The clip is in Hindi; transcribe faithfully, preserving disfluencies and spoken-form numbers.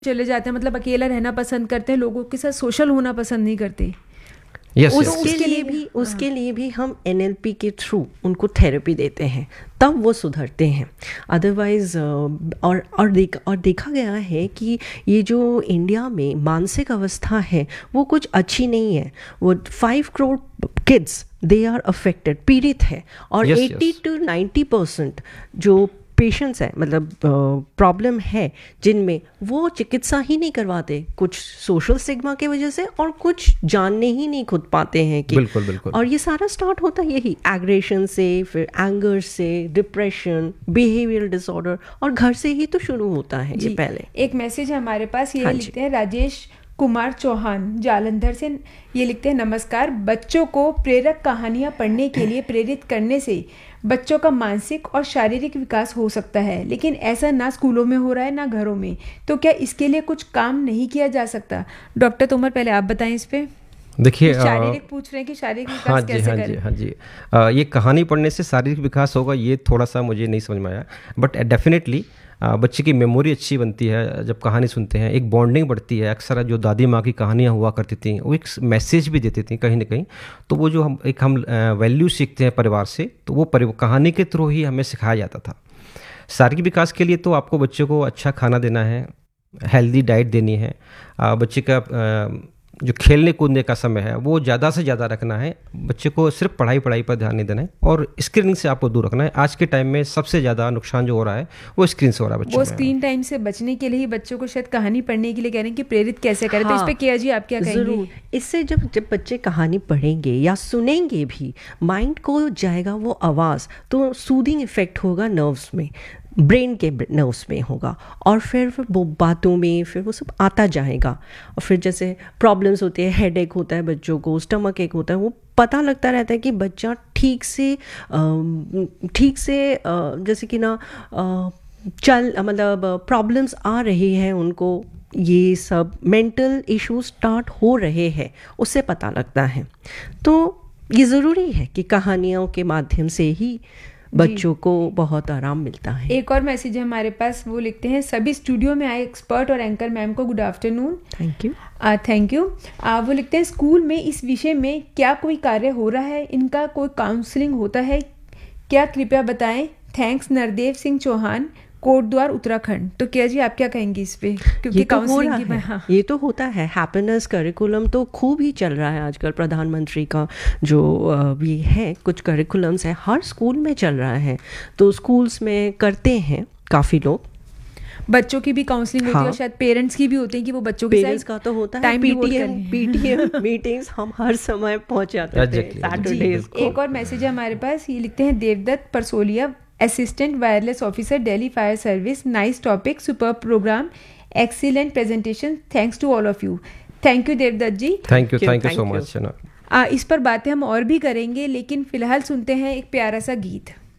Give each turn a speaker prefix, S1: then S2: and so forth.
S1: चले जाते हैं, मतलब अकेला रहना पसंद करते हैं, लोगों के साथ सोशल होना पसंद नहीं करते।
S2: yes,
S3: उसके,
S2: yes.
S3: उसके लिए भी उसके लिए भी हम एन एल पी के थ्रू उनको थेरेपी देते हैं, तब वो सुधरते हैं। अदरवाइज और और देख और देखा गया है कि ये जो इंडिया में मानसिक अवस्था है वो कुछ अच्छी नहीं है। वो five crore kids they are affected, पीड़ित है, और
S2: yes,
S3: eighty
S2: yes.
S3: To ninety percent जो पेशेंट्स है, मतलब प्रॉब्लम uh, है जिनमें वो चिकित्सा ही नहीं करवाते, कुछ सोशल सिग्मा की वजह से और कुछ जानने ही नहीं खुद पाते हैं कि
S2: बिल्कुल बिल्कुल।
S3: और ये सारा स्टार्ट होता है यही एग्रेशन से, फिर एंगर से, डिप्रेशन, बिहेवियरल डिसऑर्डर, और घर से ही तो शुरू होता है ये पहले।
S1: एक मैसेज है हमारे पास, ये
S3: हाँ
S1: लिखते हैं राजेश कुमार चौहान जालंधर से। ये लिखते हैं, नमस्कार, बच्चों को प्रेरक कहानियां पढ़ने के लिए प्रेरित करने से बच्चों का मानसिक और शारीरिक विकास हो सकता है, लेकिन ऐसा ना स्कूलों में हो रहा है ना घरों में, तो क्या इसके लिए कुछ काम नहीं किया जा सकता? डॉक्टर तोमर, पहले आप बताएं इस पे।
S2: देखिए,
S1: शारीरिक पूछ रहे हैं कि शारीरिक विकास
S2: हाँ जी
S1: कैसे
S2: हाँ
S1: करें?
S2: जी हाँ जी आ, ये कहानी पढ़ने से शारीरिक विकास होगा, ये थोड़ा सा मुझे नहीं समझ में आया, बट डेफिनेटली बच्चे की मेमोरी अच्छी बनती है जब कहानी सुनते हैं, एक बॉन्डिंग बढ़ती है। अक्सर जो दादी माँ की कहानियाँ हुआ करती थी वो एक मैसेज भी देती थी कहीं ना कहीं, तो वो जो हम एक हम वैल्यू सीखते हैं परिवार से, तो वो कहानी के थ्रू ही हमें सिखाया जाता था। शारीरिक विकास के लिए तो आपको बच्चे को अच्छा खाना देना है, हेल्दी डाइट देनी है, बच्चे का जो खेलने कूदने का समय है वो ज़्यादा से ज़्यादा रखना है, बच्चे को सिर्फ पढ़ाई पढ़ाई पर ध्यान नहीं देना है, और स्क्रीनिंग से आपको दूर रखना है। आज के टाइम में सबसे ज़्यादा नुकसान जो हो रहा है वो स्क्रीन से हो रहा है बच्चों
S1: वो
S2: में।
S1: स्क्रीन टाइम से बचने के लिए ही बच्चों को शायद कहानी पढ़ने के लिए कह रहे हैं कि प्रेरित कैसे करें।
S3: हाँ,
S1: तो इस पे किया जी आप क्या कहेंगे?
S3: जरूर, इससे जब जब बच्चे कहानी पढ़ेंगे या सुनेंगे भी, माइंड को जाएगा वो आवाज़, तो सूदिंग इफेक्ट होगा नर्व्स में, ब्रेन के नर्व्स में होगा, और फिर फिर वो बातों में फिर वो सब आता जाएगा। और फिर जैसे प्रॉब्लम्स होती है, हेड एक होता है बच्चों को, स्टमक एक होता है, वो पता लगता रहता है कि बच्चा ठीक से ठीक से जैसे कि ना चल मतलब प्रॉब्लम्स आ रही है उनको, ये सब मेंटल इश्यूज स्टार्ट हो रहे हैं, उससे पता लगता है। तो ये ज़रूरी है कि कहानियों के माध्यम से ही बच्चों को बहुत आराम मिलता है।
S1: एक और मैसेज है हमारे पास, वो लिखते हैं, सभी स्टूडियो में आए एक्सपर्ट और एंकर मैम को good afternoon.
S3: Thank you
S1: thank you. वो लिखते हैं, स्कूल में इस विषय में क्या कोई कार्य हो रहा है? इनका कोई काउंसलिंग होता है क्या? कृपया बताएं। थैंक्स, नरदेव सिंह चौहान, कोटद्वार, उत्तराखंड। तो क्या जी आप क्या कहेंगे इस पे? क्योंकि काउंसलिंग की हाँ।
S3: ये तो होता है, हैप्पीनेस करिकुलम तो खूब ही चल रहा है आजकल। प्रधानमंत्री का जो ये है, कुछ करिकुलम्स है, हर स्कूल में चल रहा है, तो स्कूल्स में करते हैं काफ़ी लोग।
S1: बच्चों की भी काउंसलिंग होती है, और शायद पेरेंट्स की भी होती है कि वो बच्चों के
S3: पेरेंट्स का तो होता है, पीटीएम पीटीएम मीटिंग्स हम हर समय पहुंच जाते थे सैटरडेज को।
S1: एक और मैसेज है हमारे पास, ये लिखते हैं, Devdutt परसोलिया, assistant wireless officer, Delhi fire service. Nice topic, super programme, excellent presentation, thanks to all of you. Thank you Devdutt ji.
S2: Thank you thank you so much.
S1: इस पर बातें हम और भी करेंगे, लेकिन फिलहाल सुनते हैं एक प्यारा सा गीत।